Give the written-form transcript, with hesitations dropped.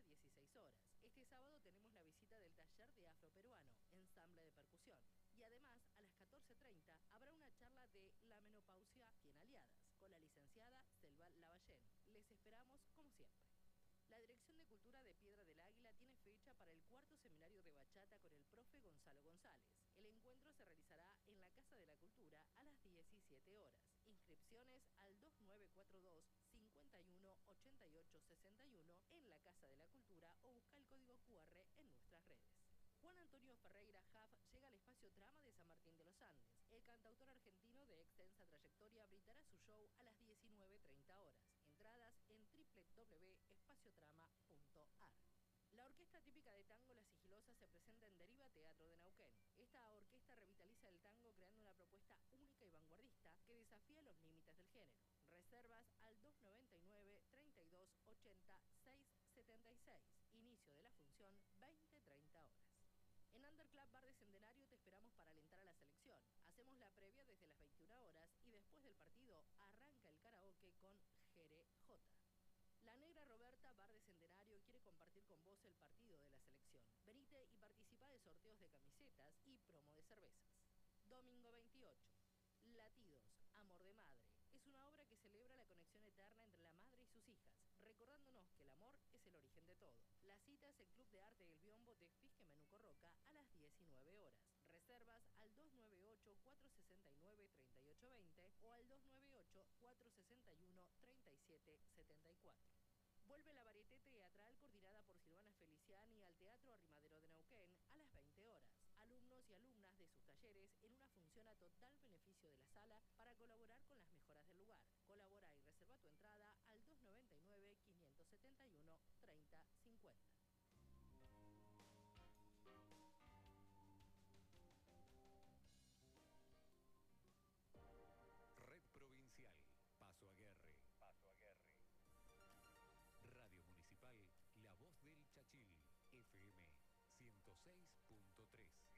las 16 horas. Este sábado tenemos la visita del taller de afroperuano, ensamble de percusión. Y además, a las 14:30 habrá una charla de la menopausia en Aliadas, con la licenciada Selva Lavallén. Les esperamos como siempre. La Dirección de Cultura de Piedra del Águila tiene fecha para el 4º seminario de bachata con el profe Gonzalo González. El encuentro se realizará en la Casa de la Cultura a las 17 horas. Inscripciones al 2942-518861 en la Casa de la Cultura o busca el código QR en nuestras redes. Juan Antonio Ferreira Jaff llega al espacio Trama de San Martín de los Andes. El cantautor argentino de extensa trayectoria brindará su show a las 19:30 horas. Entradas en www.espaciotrama.ar. La orquesta típica de tango La Sigilosa se presenta en Deriva Teatro de Neuquén. Esta orquesta revitaliza el tango creando una propuesta única y vanguardista que desafía los límites del género. Reservas al 299-3280-676. Inicio de la función 20:30 horas. En Underclub Bar de Centenario te esperamos para alentar a la selección. Hacemos la previa desde las 21 horas y después del partido arranca el karaoke con Jere J. La Negra Roberta Bar de Centenario quiere compartir con vos el partido de la selección. Venite y participa de sorteos de camisetas y promo de cervezas. Domingo 28. Latidos, Amor de Madre. Es una obra que celebra la conexión eterna entre la madre y sus hijas, recordándonos que el amor es el origen de todo. La cita es el Club de Arte del Biombo de Fisque Menuco Roca a las 19 horas. Reservas al 298-469-3820 o al 298-461-3774. Vuelve la varieté teatral coordinada por Silvana Feliciani al Teatro Arrimadero de Neuquén a las 20 horas. Alumnos y alumnas de sus talleres en una función a total beneficio de la sala para colaborar con las mejoras del lugar. Colabora y reserva tu entrada al 299-571-3050. Red Provincial, Paso Aguerre. Radio Municipal, La Voz del Chachil, FM 106.3.